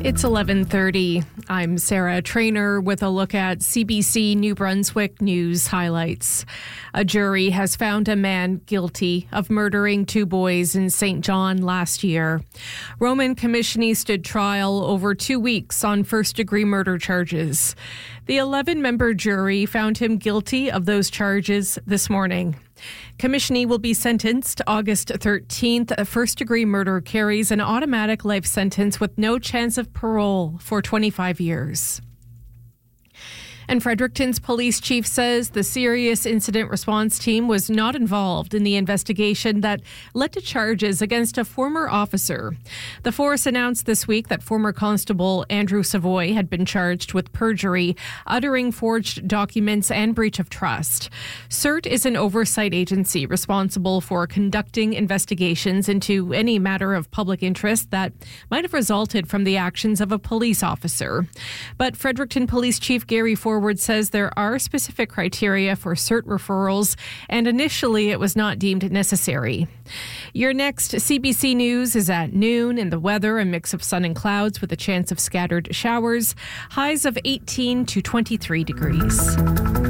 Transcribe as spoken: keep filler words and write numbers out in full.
It's eleven thirty. I'm Sarah Trainer with a look at C B C New Brunswick news highlights. A jury has found a man guilty of murdering two boys in Saint John last year. Roman Commissioni stood trial over two weeks on first-degree murder charges. The eleven-member jury found him guilty of those charges this morning. Commissioni will be sentenced August thirteenth. A first-degree murder carries an automatic life sentence with no chance of parole for twenty-five years. And Fredericton's police chief says the serious incident response team was not involved in the investigation that led to charges against a former officer. The force announced this week that former constable Andrew Savoy had been charged with perjury, uttering forged documents, and breach of trust. CERT is an oversight agency responsible for conducting investigations into any matter of public interest that might have resulted from the actions of a police officer. But Fredericton Police Chief Gary Forward says there are specific criteria for CERT referrals, and initially it was not deemed necessary. Your next C B C News is at noon. In the weather, a mix of sun and clouds with a chance of scattered showers. Highs of eighteen to twenty-three degrees.